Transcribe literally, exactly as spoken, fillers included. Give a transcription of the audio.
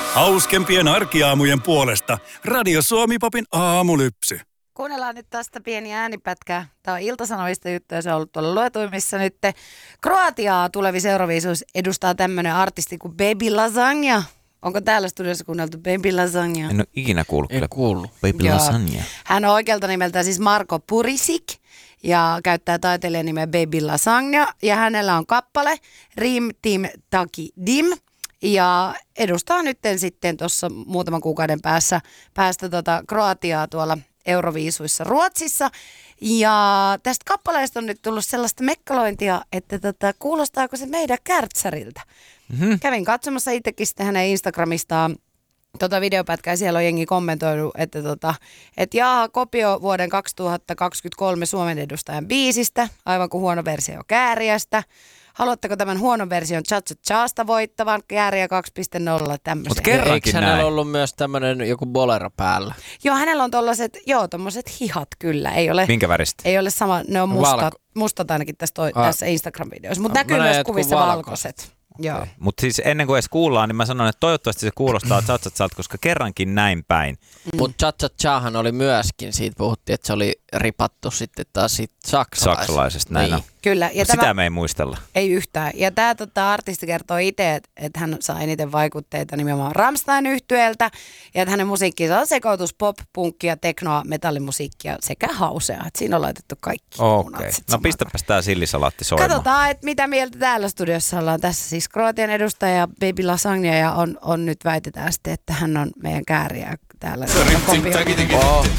Hauskempien arkiaamujen puolesta Radio Suomi Popin aamulypsy. Kuunnellaan nyt tästä pieni äänipätkä. Tämä on Ilta-Sanomista juttuja, se on ollut tuolla luetuimissa nyt. Kroatiaa tulevissa Euroviisuissa edustaa tämmöinen artisti kuin Baby Lasagna. Onko täällä studiossa kuunneltu Baby Lasagna? En ole ikinä kuullut. En kuullut. Baby Joo. Lasagna. Hän on oikealta nimeltään siis Marko Purisic ja käyttää taiteilijan nimeä Baby Lasagna. Ja hänellä on kappale Rim Tim Taki Dim. Ja edustaa nyt sitten tuossa muutaman kuukauden päässä, päästä tota Kroatiaa tuolla Euroviisuissa Ruotsissa. Ja tästä kappaleesta on nyt tullut sellaista mekkalointia, että tota, kuulostaako se meidän kärtsäriltä. Mm-hmm. Kävin katsomassa itsekin sitten hänen Instagramistaan tota videopätkää, siellä on jengi kommentoinut, että tota, et jaa, kopio vuoden kaksituhattakaksikymmentäkolme Suomen edustajan biisistä, aivan kuin huono versio Kääriästä. Haluatteko tämän huonon version Cha Cha Chasta voittavan? Kääriä kaksi piste nolla tämmöisen. Mut kerrankin Eikö hänellä näin. ollut myös tämmönen joku bolero päällä? Joo, hänellä on tollaset, joo, tommoset hihat kyllä. Ei ole, Minkä väristä? ei ole sama, ne on mustat, Valko. mustat ainakin tässä, toi, Ah. tässä Instagram-videossa, mutta Ah, näkyy mä myös näen kuvissa jotkut valkoiset. valkoiset. Joo. Mutta siis ennen kuin edes kuullaan, niin mä sanon, että toivottavasti se kuulostaa Cha-Cha-Chalta, koska kerrankin näin päin. Mm. Mutta Cha Cha Chahan oli myöskin, siitä puhuttiin, että se oli ripattu sitten taas siitä saksalaisesta. Saksalaisesta, näin on. Kyllä. Ja Mut tämä, sitä me ei muistella. ei yhtään. Ja tämä tota, artisti kertoo itse, että et hän saa eniten vaikutteita nimenomaan Rammstein-yhtyeeltä. Ja että hänen musiikkinsa on sekoitus pop, punkkia, teknoa, metallimusiikkia sekä hausea. Et siinä on laitettu kaikki Okei. munat sit No samaan. pistäpäs tää sillisalaatti soimaan. Katsotaan, että mitä mieltä täällä studiossa ollaan. Tässä siis Kroatian edustaja Baby Lasagna ja on, on nyt väitetään sitten, että hän on meidän kääriä täällä. Oh.